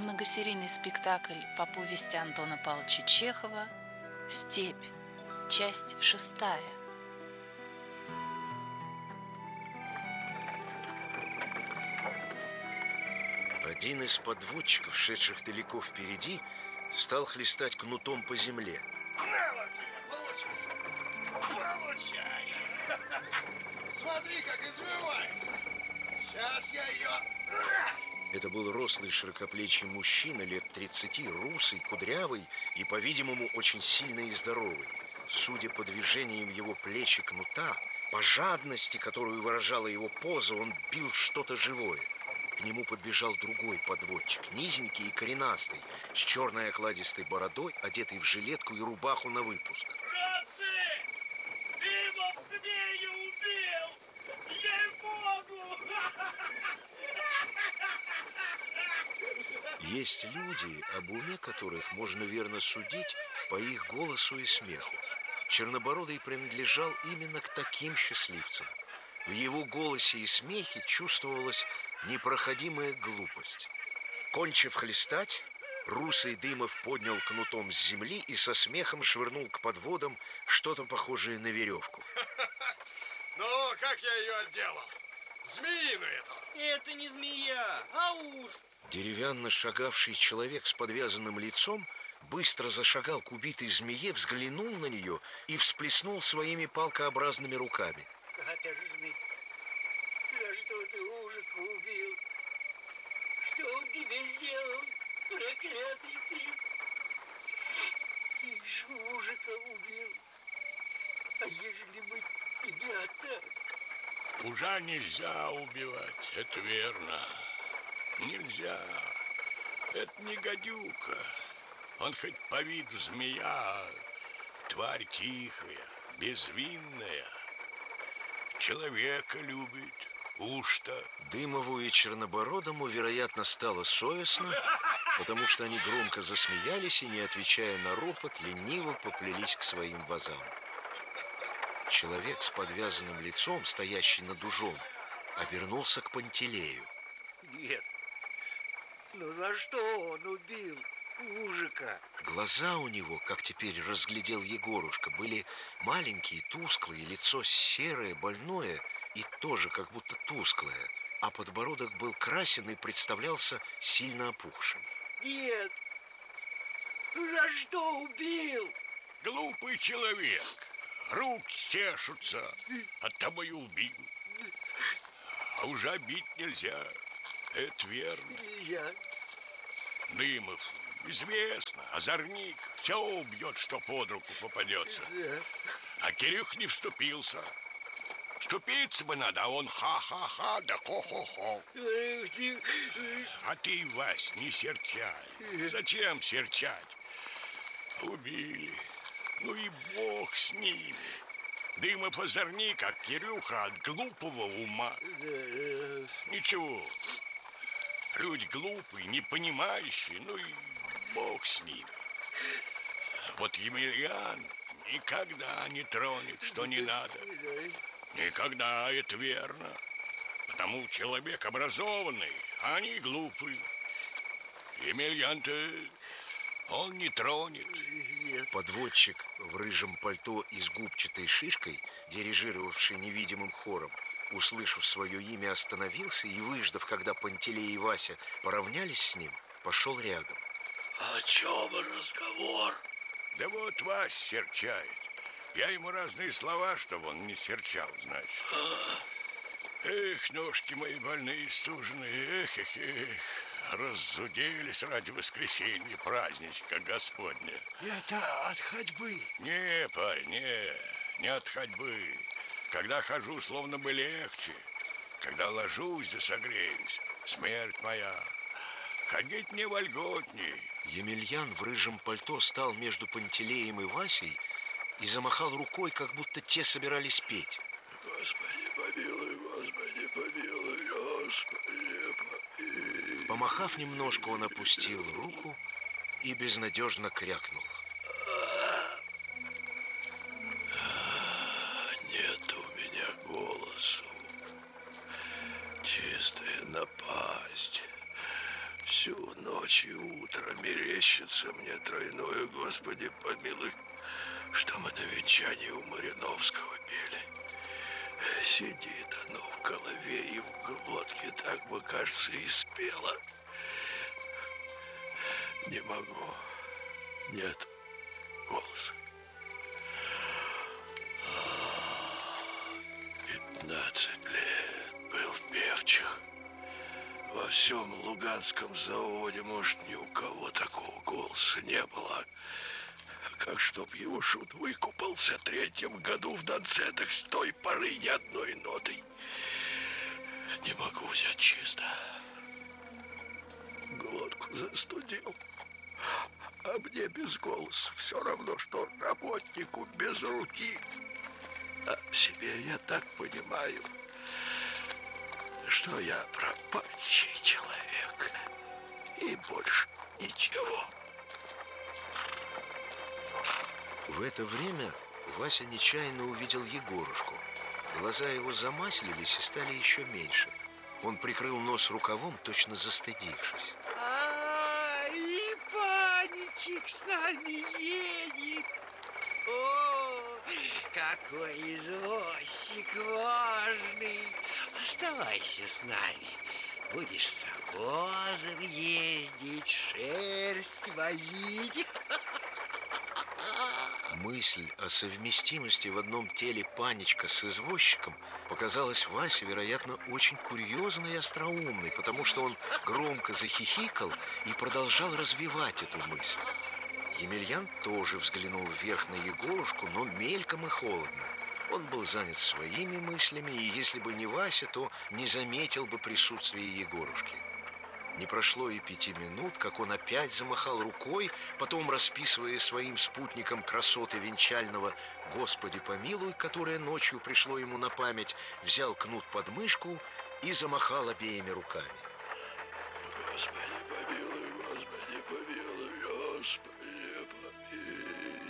многосерийный спектакль по повести Антона Павловича Чехова «Степь», часть 6. Один из подводчиков, шедших далеко впереди, стал хлестать кнутом по земле. На вот тебе, получай! Смотри, как извивается! Сейчас я ее... Это был рослый широкоплечий мужчина лет 30, русый, кудрявый и, по-видимому, очень сильный и здоровый. Судя по движениям его плеч и кнута, по жадности, которую выражала его поза, он бил что-то живое. К нему подбежал другой подводчик, низенький и коренастый, с черной окладистой бородой, одетый в жилетку и рубаху на выпуск. Братцы! Дымов змею убил! Ей-богу! Есть люди, об уме которых можно верно судить по их голосу и смеху. Чернобородый принадлежал именно к таким счастливцам. В его голосе и смехе чувствовалась непроходимая глупость. Кончив хлестать, русый Дымов поднял кнутом с земли и со смехом швырнул к подводам что-то похожее на веревку. Ну, как я ее отделал? Змеину эту! Это не змея, а уж. Деревянно шагавший человек с подвязанным лицом быстро зашагал к убитой змее, взглянул на нее и всплеснул своими палкообразными руками. Это же змея. За что ты Ужика убил? Что он тебе сделал, проклятый ты? Ты ж Ужика убил. А ежели мы тебя так? Ужа нельзя убивать, это верно. Нельзя. Это не гадюка. Он хоть по виду змея, тварь тихая, безвинная. Человека любит. Уж-то. Дымову и Чернобородому, вероятно, стало совестно, потому что они громко засмеялись и, не отвечая на ропот, лениво поплелись к своим вазам. Человек с подвязанным лицом, стоящий над ужом, обернулся к Пантелею. Нет. Ну за что он убил Ужика? Глаза у него, как теперь разглядел Егорушка, были маленькие, тусклые, лицо серое, больное и тоже как будто тусклое, а подбородок был красен и представлялся сильно опухшим. Нет. Ну за что убил? Глупый человек. Руки чешутся, оттого и убил. А уже бить нельзя, это верно. Нельзя. Дымов, известно, озорник, все убьет, что под руку попадется. Да. А Кирюх не вступился. Вступиться бы надо, а он ха-ха-ха, да хо-хо-хо. Эх ты. А ты, Вась, не серчай. Зачем серчать? Убили. Ну и бог с ними. Дымов озорник, а Кирюха от глупого ума. Ничего. Люди глупые, не понимающие, ну и бог с ним. Вот Емельян никогда не тронет, что не надо. Никогда, это верно. Потому человек образованный, а они глупые. Емельян-то он не тронет. Подводчик в рыжем пальто и с губчатой шишкой, дирижировавший невидимым хором, услышав свое имя, остановился и, выждав, когда Пантелей и Вася поравнялись с ним, пошел рядом. О чем разговор? Да вот Вась серчает. Я ему разные слова, чтобы он не серчал, значит. Эх, ножки мои больные, стуженные, эх. Раззуделись ради воскресенья, праздничка Господня. Это от ходьбы. Не, парень, не от ходьбы. Когда хожу, словно бы легче. Когда ложусь да согреюсь, смерть моя. Ходить мне вольготней. Емельян в рыжем пальто стал между Пантелеем и Васей и замахал рукой, как будто те собирались петь. Господи, помилуй, Господи, помилуй, Господи, помилуй. Помахав немножко, он опустил руку и безнадежно крякнул. Нет у меня голосу. Чистая напасть. Все Всю ночь и утро мерещится мне тройное, Господи помилуй, что мы на венчании у Мариновского пели. Сидит оно в голове и в глотке, так бы, кажется, и спело. Не могу. Нет голоса. 15 лет был в Певчих. Во всем Луганском заводе, может, ни у кого такого голоса не было. Как чтоб его шут выкупался в 3-м году в Донце, так с той поры ни одной нотой не могу взять чисто. Глотку застудил. А мне без голоса все равно, что работнику без руки. А в себе я так понимаю, что я пропащий человек. И больше ничего. В это время Вася нечаянно увидел Егорушку. Глаза его замаслились и стали еще меньше. Он прикрыл нос рукавом, точно застыдившись. И Паничек с нами едет. О, какой извозчик важный. Оставайся с нами. Будешь с обозом ездить, шерсть возить. Мысль о совместимости в одном теле Паничка с извозчиком показалась Васе, вероятно, очень курьезной и остроумной, потому что он громко захихикал и продолжал развивать эту мысль. Емельян тоже взглянул вверх на Егорушку, но мельком и холодно. Он был занят своими мыслями, и если бы не Вася, то не заметил бы присутствия Егорушки. Не прошло и 5 минут, как он опять замахал рукой, потом, расписывая своим спутникам красоты венчального «Господи помилуй», которое ночью пришло ему на память, взял кнут под мышку и замахал обеими руками. Господи помилуй, Господи помилуй, Господи помилуй.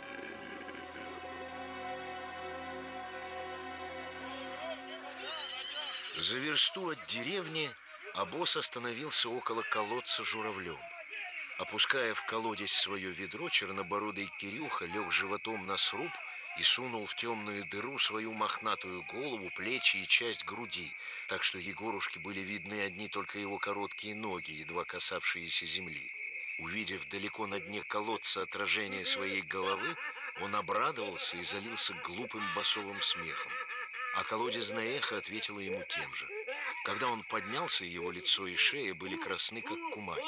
За версту от деревни обоз остановился около колодца журавлем. Опуская в колодец свое ведро, чернобородый Кирюха лег животом на сруб и сунул в темную дыру свою мохнатую голову, плечи и часть груди, так что Егорушке были видны одни только его короткие ноги, едва касавшиеся земли. Увидев далеко на дне колодца отражение своей головы, он обрадовался и залился глупым басовым смехом. А колодезное эхо ответило ему тем же. Когда он поднялся, его лицо и шея были красны, как кумач.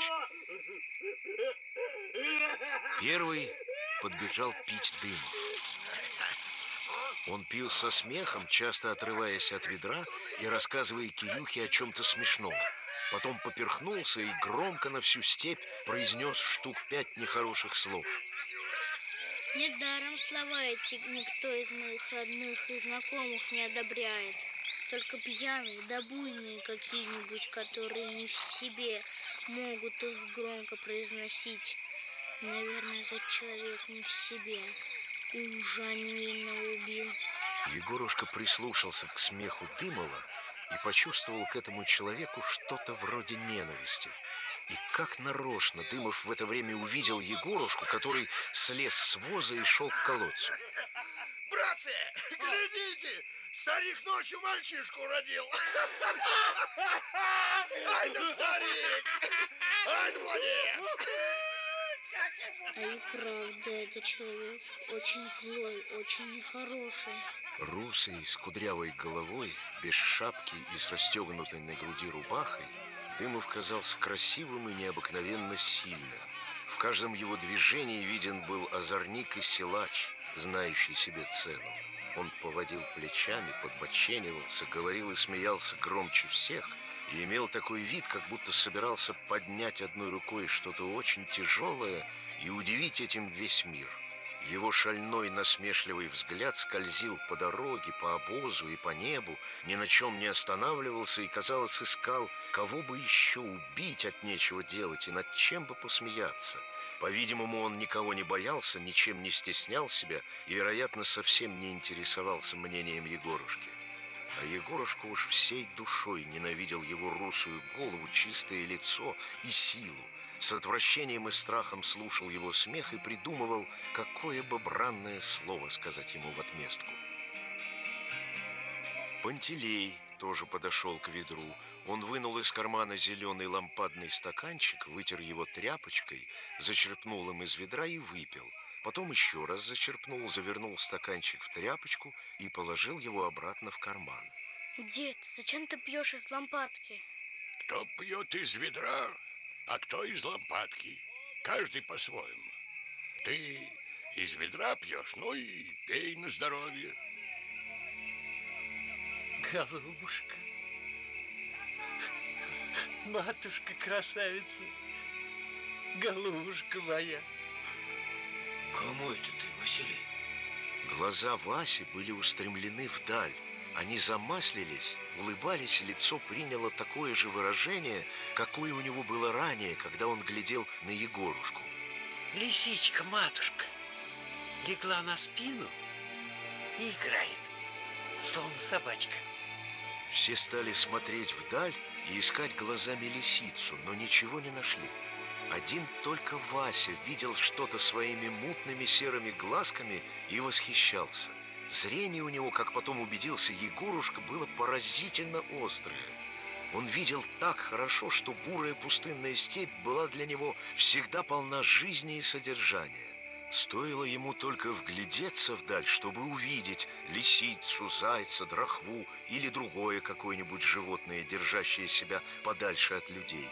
Первый подбежал пить Дымов. Он пил со смехом, часто отрываясь от ведра и рассказывая Кирюхе о чем-то смешном. Потом поперхнулся и громко на всю степь произнес штук 5 нехороших слов. Недаром слова эти никто из моих родных и знакомых не одобряет. Только пьяные да буйные какие-нибудь, которые не в себе, могут их громко произносить. Наверное, этот человек не в себе и уже невинного убил. Егорушка прислушался к смеху Дымова и почувствовал к этому человеку что-то вроде ненависти. И как нарочно Дымов в это время увидел Егорушку, который слез с воза и шел к колодцу. Братцы, глядите, старик ночью мальчишку родил. Ай да старик! Ай да молодец! А и правда, этот человек очень злой, очень нехороший. Русый, с кудрявой головой, без шапки и с расстегнутой на груди рубахой, Дымов казался красивым и необыкновенно сильным. В каждом его движении виден был озорник и силач, знающий себе цену. Он поводил плечами, подбоченивался, говорил и смеялся громче всех и имел такой вид, как будто собирался поднять одной рукой что-то очень тяжелое и удивить этим весь мир. Его шальной насмешливый взгляд скользил по дороге, по обозу и по небу, ни на чем не останавливался и, казалось, искал, кого бы еще убить от нечего делать и над чем бы посмеяться. По-видимому, он никого не боялся, ничем не стеснял себя и, вероятно, совсем не интересовался мнением Егорушки. А Егорушка уж всей душой ненавидел его русую голову, чистое лицо и силу. С отвращением и страхом слушал его смех и придумывал, какое бы бранное слово сказать ему в отместку. Пантелей тоже подошел к ведру. Он вынул из кармана зеленый лампадный стаканчик, вытер его тряпочкой, зачерпнул им из ведра и выпил. Потом еще раз зачерпнул, завернул стаканчик в тряпочку и положил его обратно в карман. Дед, зачем ты пьешь из лампадки? Кто пьет из ведра, а кто из лампадки. Каждый по-своему. Ты из ведра пьешь, ну и пей на здоровье. Голубушка, матушка-красавица, голубушка моя. Кому это ты, Василий? Глаза Васи были устремлены вдаль. Они замаслились, улыбались, и лицо приняло такое же выражение, какое у него было ранее, когда он глядел на Егорушку. Лисичка, матушка, легла на спину и играет, словно собачка. Все стали смотреть вдаль и искать глазами лисицу, но ничего не нашли. Один только Вася видел что-то своими мутными серыми глазками и восхищался. Зрение у него, как потом убедился Егорушка, было поразительно острое. Он видел так хорошо, что бурая пустынная степь была для него всегда полна жизни и содержания. Стоило ему только вглядеться вдаль, чтобы увидеть лисицу, зайца, драхву или другое какое-нибудь животное, держащее себя подальше от людей.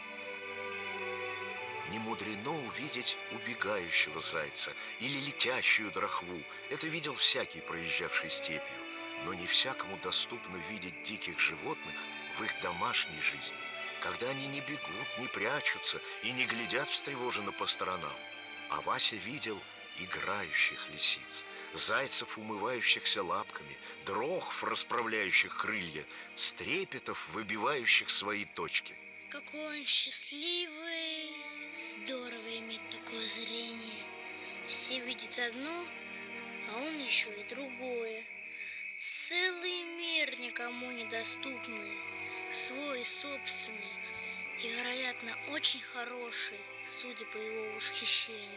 Не мудрено увидеть убегающего зайца или летящую драхву. Это видел всякий, проезжавший степью. Но не всякому доступно видеть диких животных в их домашней жизни, когда они не бегут, не прячутся и не глядят встревоженно по сторонам. А Вася видел играющих лисиц, зайцев, умывающихся лапками, дрохв, расправляющих крылья, стрепетов, выбивающих свои точки. Какой он счастливый! Здорово иметь такое зрение. Все видят одно, а он еще и другое. Целый мир никому недоступный, свой, собственный и, вероятно, очень хороший, судя по его восхищению.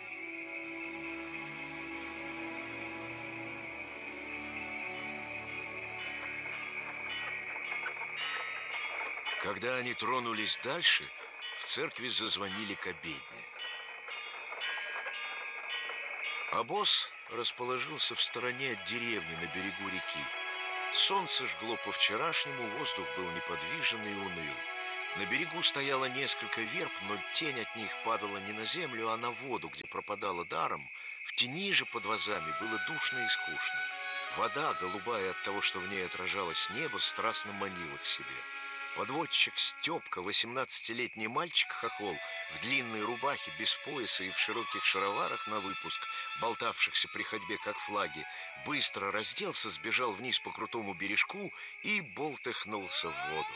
Когда они тронулись дальше, в церкви зазвонили к обедне. Обоз расположился в стороне от деревни на берегу реки. Солнце жгло по-вчерашнему, воздух был неподвижен и уныл. На берегу стояло несколько верб, но тень от них падала не на землю, а на воду, где пропадала даром. В тени же под вазами было душно и скучно. Вода, голубая от того, что в ней отражалось небо, страстно манила к себе. Подводчик Степка, 18-летний мальчик-хохол, в длинной рубахе, без пояса и в широких шароварах на выпуск, болтавшихся при ходьбе как флаги, быстро разделся, сбежал вниз по крутому бережку и болтыхнулся в воду.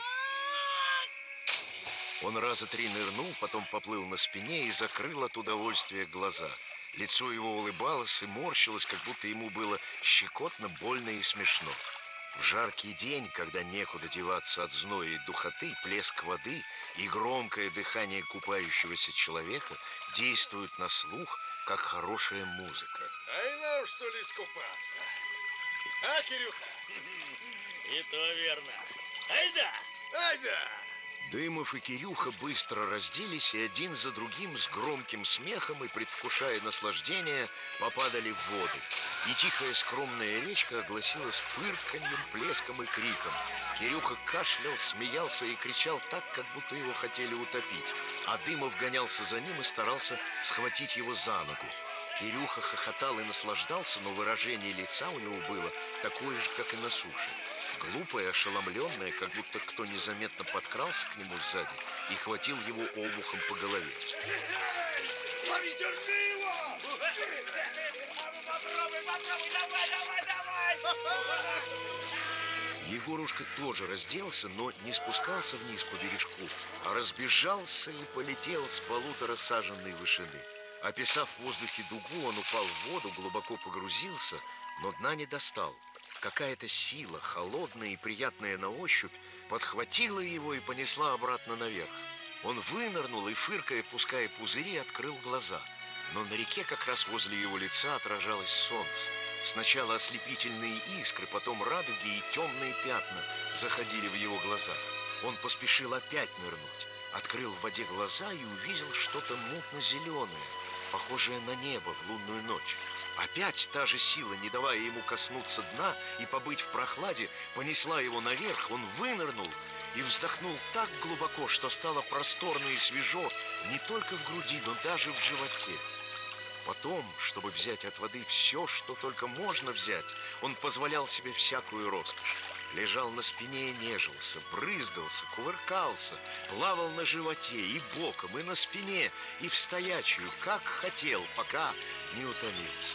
Он раза 3 нырнул, потом поплыл на спине и закрыл от удовольствия глаза. Лицо его улыбалось и морщилось, как будто ему было щекотно, больно и смешно. В жаркий день, когда некуда деваться от зноя и духоты, плеск воды и громкое дыхание купающегося человека действуют на слух, как хорошая музыка. Ай нам, что ли, искупаться? А, Кирюха? И то верно. Айда! Айда! Дымов и Кирюха быстро разделись и один за другим с громким смехом и предвкушая наслаждение попадали в воду. И тихая скромная речка огласилась фырканьем, плеском и криком. Кирюха кашлял, смеялся и кричал так, как будто его хотели утопить. А Дымов гонялся за ним и старался схватить его за ногу. Кирюха хохотал и наслаждался, но выражение лица у него было такое же, как и на суше. Глупое, ошеломленное, как будто кто незаметно подкрался к нему сзади и хватил его обухом по голове. Лови, держи его! Попробуй, давай! Егорушка тоже разделся, но не спускался вниз по бережку, а разбежался и полетел с 1,5 саженной вышины. Описав в воздухе дугу, он упал в воду, глубоко погрузился, но дна не достал. Какая-то сила, холодная и приятная на ощупь, подхватила его и понесла обратно наверх. Он вынырнул и, фыркая, пуская пузыри, открыл глаза. Но на реке как раз возле его лица отражалось солнце. Сначала ослепительные искры, потом радуги и темные пятна заходили в его глазах. Он поспешил опять нырнуть, открыл в воде глаза и увидел что-то мутно-зеленое, похожее на небо в лунную ночь. Опять та же сила, не давая ему коснуться дна и побыть в прохладе, понесла его наверх. Он вынырнул и вздохнул так глубоко, что стало просторно и свежо не только в груди, но даже в животе. Потом, чтобы взять от воды все, что только можно взять, он позволял себе всякую роскошь. Лежал на спине и нежился, брызгался, кувыркался, плавал на животе и боком, и на спине, и в стоячую, как хотел, пока не утомился.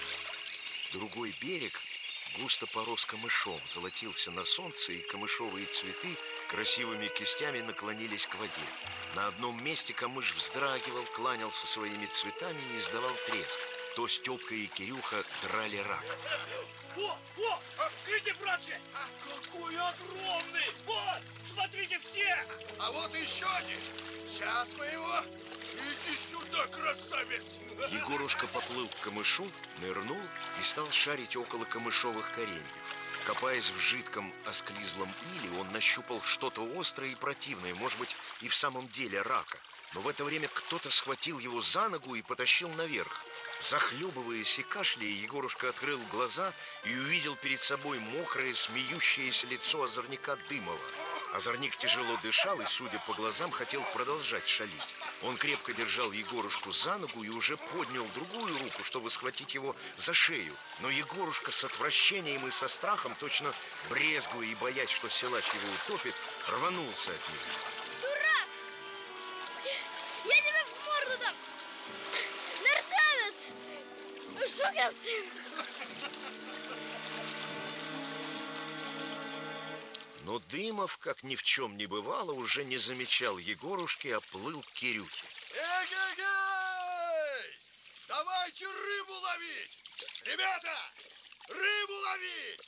Другой берег густо порос камышом, золотился на солнце, и камышовые цветы красивыми кистями наклонились к воде. На одном месте камыш вздрагивал, кланялся своими цветами и издавал треск. То Степка и Кирюха драли раков. О, глядите, братцы, какой огромный! Вот, смотрите все! А вот еще один. Сейчас мы его... Иди сюда, красавец! Егорушка поплыл к камышу, нырнул и стал шарить около камышовых кореньев. Копаясь в жидком осклизлом иле, он нащупал что-то острое и противное, может быть, и в самом деле рака. Но в это время кто-то схватил его за ногу и потащил наверх. Захлебываясь и кашляя, Егорушка открыл глаза и увидел перед собой мокрое, смеющееся лицо озорника Дымова. Озорник тяжело дышал и, судя по глазам, хотел продолжать шалить. Он крепко держал Егорушку за ногу и уже поднял другую руку, чтобы схватить его за шею. Но Егорушка с отвращением и со страхом, точно брезгуя и боясь, что силач его утопит, рванулся от него. Дурак! Я тебе в морду дам! Мерзавец! Сукин сын! Но Дымов, как ни в чем не бывало, уже не замечал Егорушки, а плыл к Кирюхе. Эй! Давайте рыбу ловить! Ребята, рыбу ловить!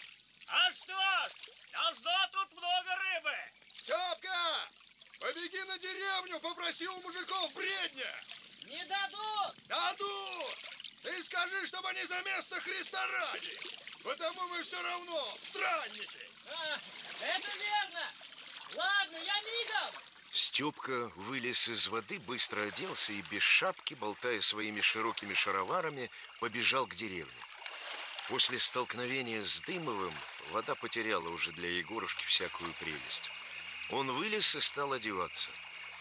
А что ж, должно тут много рыбы! Степка, побеги на деревню, попроси у мужиков бредня! Не дадут! Дадут! Ты скажи, чтобы они за место Христа ради! Потому мы все равно странники! Это верно! Ладно, я мигом! Степка вылез из воды, быстро оделся и без шапки, болтая своими широкими шароварами, побежал к деревне. После столкновения с Дымовым вода потеряла уже для Егорушки всякую прелесть. Он вылез и стал одеваться.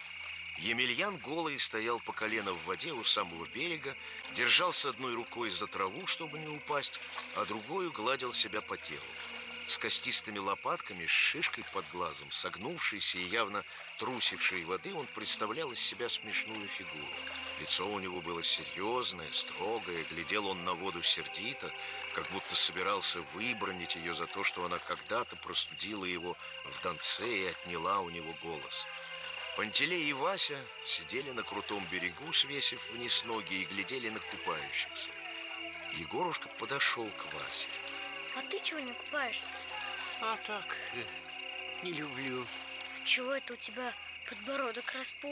Емельян голый стоял по колено в воде у самого берега, держался одной рукой за траву, чтобы не упасть, а другой гладил себя по телу. С костистыми лопатками, с шишкой под глазом, согнувшийся и явно трусивший воды, он представлял из себя смешную фигуру. Лицо у него было серьезное, строгое, глядел он на воду сердито, как будто собирался выбранить ее за то, что она когда-то простудила его в Донце и отняла у него голос. Пантелей и Вася сидели на крутом берегу, свесив вниз ноги, и глядели на купающихся. Егорушка подошел к Васе. А ты чего не купаешься? А так, не люблю. Чего это у тебя подбородок распух?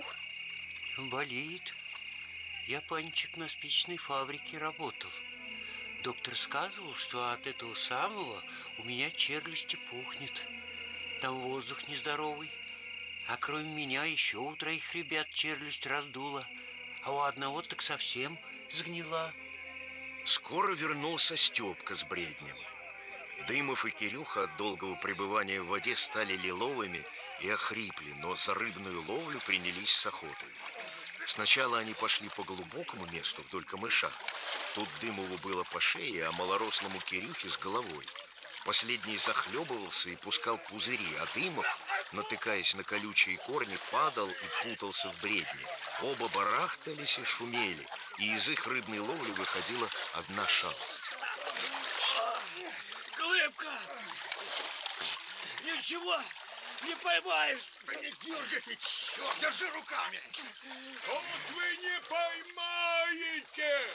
Болит. Я, панчик, на спичной фабрике работал. Доктор сказал, что от этого самого у меня челюсти пухнет. Там воздух нездоровый. А кроме меня еще у 3 ребят челюсть раздула. А у одного так совсем сгнила. Скоро вернулся Степка с бреднем. Дымов и Кирюха от долгого пребывания в воде стали лиловыми и охрипли, но за рыбную ловлю принялись с охотой. Сначала они пошли по глубокому месту вдоль камыша. Тут Дымову было по шее, а малорослому Кирюхе с головой. Последний захлебывался и пускал пузыри, а Дымов, натыкаясь на колючие корни, падал и путался в бредне. Оба барахтались и шумели, и из их рыбной ловли выходила одна шалость. Глыбка! Ничего, Не поймаешь. Да не дергай ты, черт, держи руками. Вот вы не поймаете.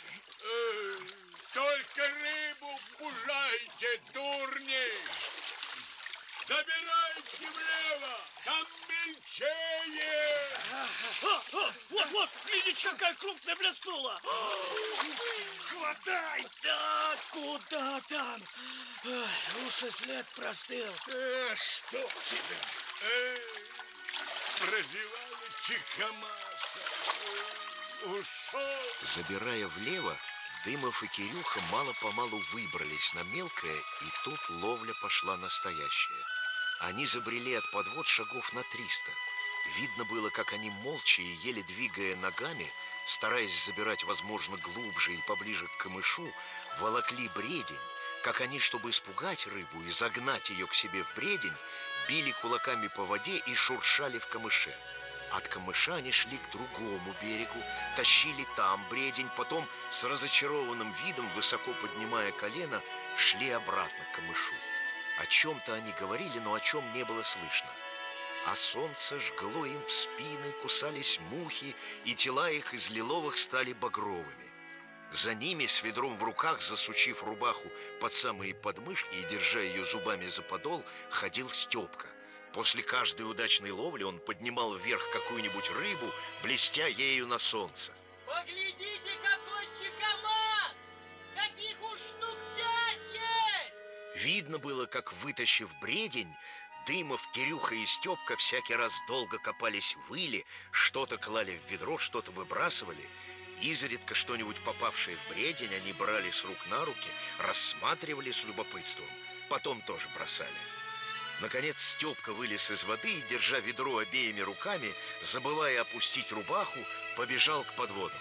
Только рыбу пужайте, дурни. Забирайте влево, там мельчее. Вот, видите, какая крупная блеснула. Хватай. Да, куда там? Уж и след простыл. Что тебя? Прозевали Чикамаса. Ушел. Забирая влево, Дымов и Кирюха мало-помалу выбрались на мелкое, и тут ловля пошла настоящая. Они забрели от подвод шагов на 300. Видно было, как они молча и еле двигая ногами, стараясь забирать, возможно, глубже и поближе к камышу, волокли бредень, как они, чтобы испугать рыбу и загнать ее к себе в бредень, били кулаками по воде и шуршали в камыше. От камыша они шли к другому берегу, тащили там бредень, потом с разочарованным видом, высоко поднимая колено, шли обратно к камышу. О чем-то они говорили, но о чем не было слышно. А солнце жгло им в спины, кусались мухи, и тела их из лиловых стали багровыми. За ними, с ведром в руках, засучив рубаху под самые подмышки и держа ее зубами за подол, ходил Степка. После каждой удачной ловли он поднимал вверх какую-нибудь рыбу, блестя ею на солнце. Поглядите, какой чикамаз! Таких уж штук 5 есть! Видно было, как, вытащив бредень, Дымов, Кирюха и Степка всякий раз долго копались в иле, что-то клали в ведро, что-то выбрасывали. Изредка что-нибудь попавшее в бредень они брали с рук на руки, рассматривали с любопытством, потом тоже бросали. Наконец Степка вылез из воды и, держа ведро обеими руками, забывая опустить рубаху, побежал к подводам.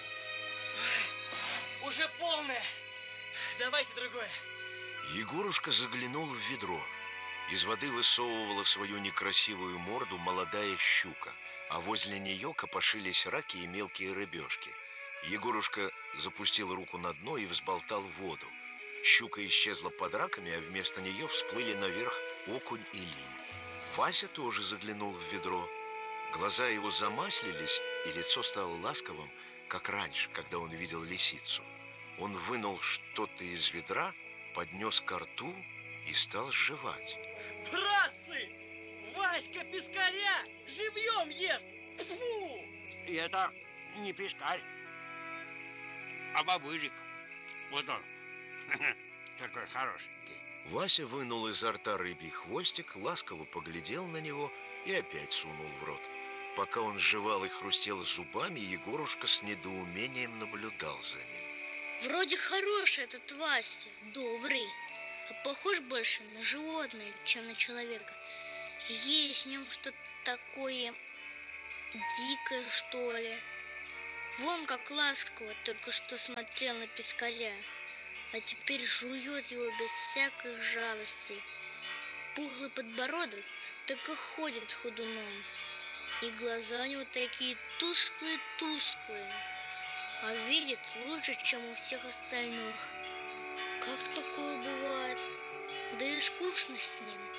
Уже полное. Давайте другое. Егорушка заглянул в ведро. Из воды высовывала свою некрасивую морду молодая щука, а возле нее копошились раки и мелкие рыбешки. Егорушка запустил руку на дно и взболтал воду. Щука исчезла под раками, а вместо нее всплыли наверх окунь и линь. Вася тоже заглянул в ведро. Глаза его замаслились, и лицо стало ласковым, как раньше, когда он видел лисицу. Он вынул что-то из ведра, поднес ко рту и стал жевать. Братцы! Васька пескаря живьем ест! Фу! И это не пескарь, а бобылик. Вот он, такой хорошенький. Вася вынул изо рта рыбий хвостик, ласково поглядел на него и опять сунул в рот. Пока он жевал и хрустел зубами, Егорушка с недоумением наблюдал за ним. Вроде хороший этот Вася, добрый, а похож больше на животное, чем на человека. Есть в нем что-то такое дикое, что ли. Вон как ласково только что смотрел на пескаря, а теперь жует его без всякой жалости. Пухлый подбородок так и ходит ходуном, и глаза у него такие тусклые-тусклые, а видит лучше, чем у всех остальных. Как такое бывает? Да и скучно с ним.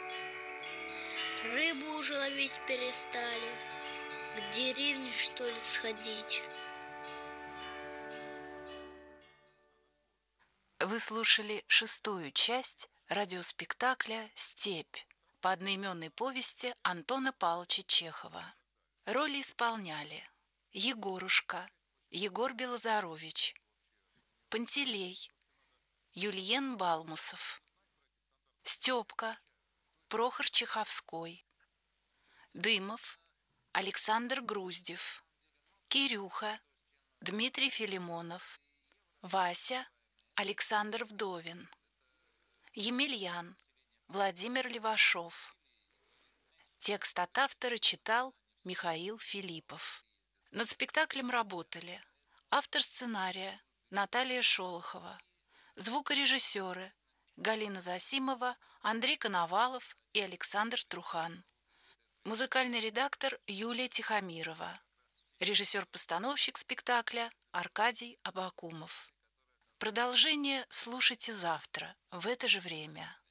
Рыбу уже ловить перестали. К деревне, что ли, сходить? Вы слушали 6-ю часть радиоспектакля «Степь» по одноименной повести Антона Павловича Чехова. Роли исполняли Егорушка Егор Белозарович, Пантелей Юльен Балмусов, Степка Прохор Чеховской, Дымов Александр Груздев, Кирюха Дмитрий Филимонов, Вася Александр Вдовин, Емельян Владимир Левашов. Текст от автора читал Михаил Филиппов. Над спектаклем работали автор сценария Наталья Шолохова, звукорежиссеры Галина Засимова, Андрей Коновалов и Александр Трухан, музыкальный редактор Юлия Тихомирова, режиссер-постановщик спектакля Аркадий Абакумов. Продолжение слушайте завтра в это же время.